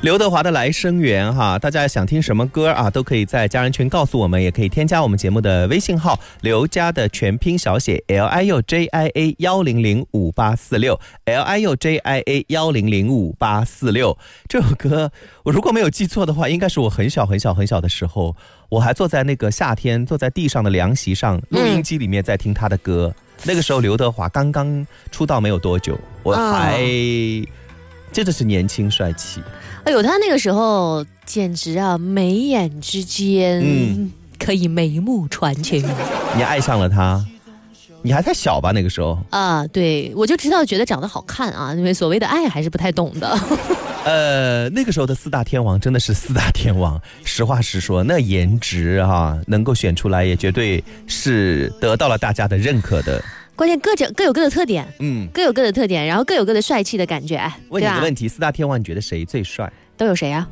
刘德华的来生缘哈，大家想听什么歌啊，都可以在家人群告诉我们，也可以添加我们节目的微信号刘家的全拼小写 LIUJIA100584 LIUJIA100584。这首歌我如果没有记错的话，应该是我很小的时候，我还坐在那个夏天坐在地上的凉席上，录音机里面在听他的歌。那个时候刘德华刚刚出道没有多久，我还真的是年轻帅气。 哎呦，他那个时候简直啊，眉眼之间，可以眉目传情。 你爱上了他？你还太小吧那个时候啊？对，我就知道觉得长得好看啊，因为所谓的爱还是不太懂的。 那个时候的四大天王真的是四大天王，实话实说，那颜值啊，能够选出来也绝对是得到了大家的认可的。 关键各有各的特点，各有各的特点，然后各有各的帅气的感觉。 问你个问题，四大天王你觉得谁最帅？ 都有谁啊？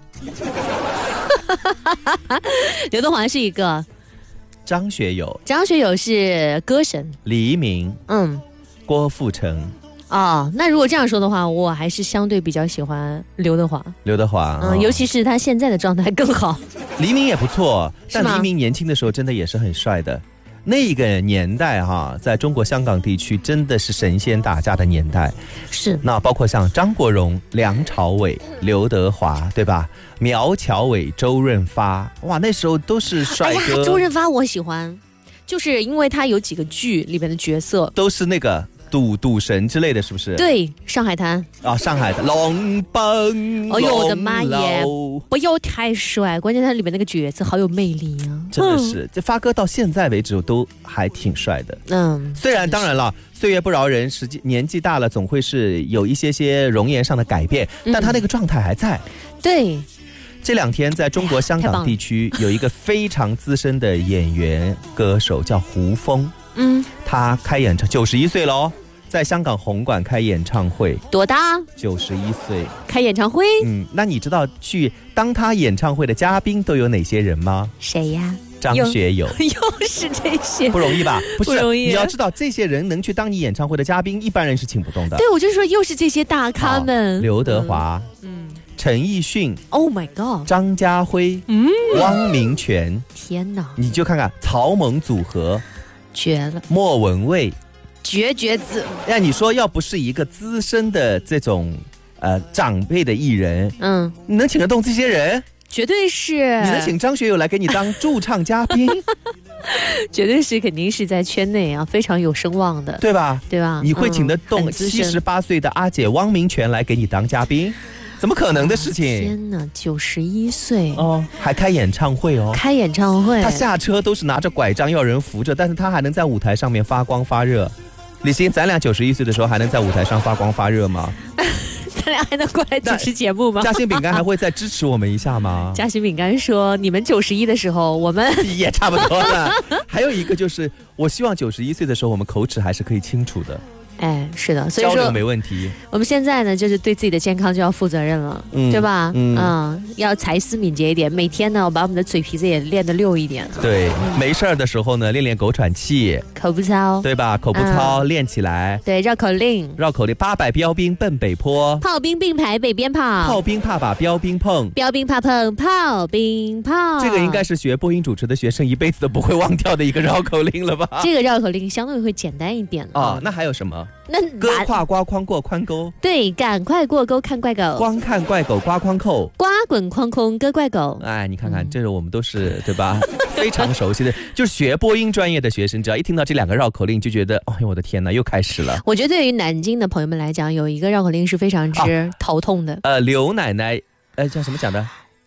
刘德华是一个， 张学友是歌神， 黎明，郭富城。 哦，那如果这样说的话，我还是相对比较喜欢刘德华。尤其是他现在的状态更好。 黎明也不错，但黎明年轻的时候真的也是很帅的。那个年代哈，在中国香港地区真的是神仙打架的年代。 是。 那包括像张国荣、梁朝伟、刘德华，对吧？苗侨伟、周润发，哇，那时候都是帅哥。 哎呀，周润发我喜欢，就是因为他有几个剧里面的角色都是那个赌神之类的，是不是？ 对，上海滩啊，上海的龙奔。 哎呦我的妈耶，不要太帅，关键他里面那个角色好有魅力啊！ 真的是，这发哥到现在为止都还挺帅的。虽然当然了，岁月不饶人，实际年纪大了，总会是有一些容颜上的改变，但他那个状态还在。 对。 这两天在中国香港地区有一个非常资深的演员歌手叫胡峰。他开演唱91岁了，在香港红馆开演唱会。 多大 ？91岁开演唱会。 那你知道去当他演唱会的嘉宾都有哪些人吗？ 谁呀？ 张学友。 又是这些， 不容易吧？ 不容易。 你要知道，这些人能去当你演唱会的嘉宾，一般人是请不动的。 对，我就说又是这些大咖们。 刘德华，陈奕迅 ，Oh my God， 张家辉，汪明荃。 天哪！ 你就看看曹蒙组合。 绝了， 莫文蔚， 绝子。 那你说，要不是一个资深的这种长辈的艺人，你能请得动这些人？ 绝对是。 你能请张学友来给你当驻唱嘉宾？ 绝对是，肯定是在圈内啊非常有声望的， 对吧？你会请得动 78 岁的阿姐汪明荃来给你当嘉宾？怎么可能的事情？ 天哪，91岁哦，还开演唱会哦！ 开演唱会， 他下车都是拿着拐杖要人扶着，但是他还能在舞台上面发光发热。李欣，咱俩91岁的时候还能在舞台上发光发热吗？ 咱俩还能过来主持节目吗？ 嘉兴饼干还会再支持我们一下吗？ 嘉兴饼干说：“你们91的时候，我们也差不多了。”还有一个就是，我希望91岁的时候，我们口齿还是可以清楚的。 哎，是的，所以说交流没问题。 我们现在呢，就是对自己的健康就要负责任了，对吧？要才思敏捷一点，每天呢，把我们的嘴皮子也练得溜一点。 对，没事儿的时候呢，练练狗喘气， 口部操， 对吧？口部操练起来。 对，绕口令 ，800标兵奔北坡， 炮兵并排北边跑， 炮兵怕把标兵碰， 标兵怕碰炮兵炮。 这个应该是学播音主持的学生一辈子都不会忘掉的一个绕口令了吧？ 这个绕口令相对会简单一点啊。那还有什么？ 那哥跨瓜筐过宽沟， 对，赶快过沟看怪狗， 光看怪狗刮筐扣， 瓜滚筐空割怪狗。 哎，你看看，这个我们都是对吧？非常熟悉的，就是学播音专业的学生，只要一听到这两个绕口令，就觉得，哎呦我的天哪，又开始了。 我觉得对于南京的朋友们来讲，有一个绕口令是非常之头痛的。 刘奶奶，叫什么讲的？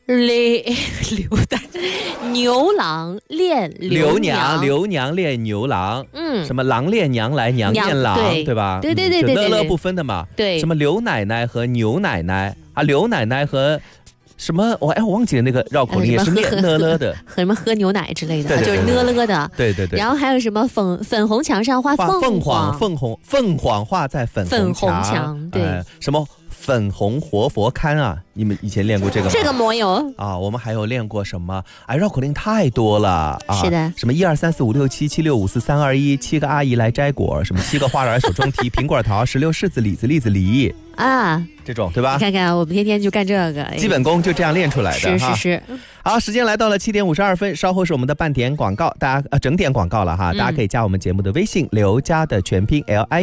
牛郎恋刘娘，刘娘恋牛郎，什么郎恋娘来娘念郎，对吧？ 对， 乐不分的嘛。 对， 什么刘奶奶和牛奶奶啊，刘奶奶和什么我忘记了那个绕口令，也是念呢的， 和什么喝牛奶之类的，就是呢的。 对。 然后还有什么粉红墙上画凤凰画在粉红墙，对， 什么粉红活佛龛啊，你们以前练过这个吗？ 这个没有啊，我们还有练过什么？哎，绕口令太多了啊！ 是的， 什么1 2 3 4 5 6 7 7 6 5 4 3 2 1，7个阿姨来摘果，什么7个花篮手中提，苹果桃、石榴、柿子、李子、栗子、梨。 啊， 这种对吧？ 你看看我们天天就干这个， 基本功就这样练出来的。 是。 好，时间来到了7点52分，稍后是我们的半点广告，大家整点广告了哈，大家可以加我们节目的微信，刘佳的全拼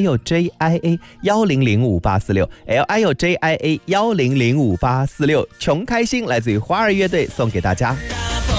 LIUJIA100586 LIUJIA100586，穷开心来自于花儿乐队送给大家。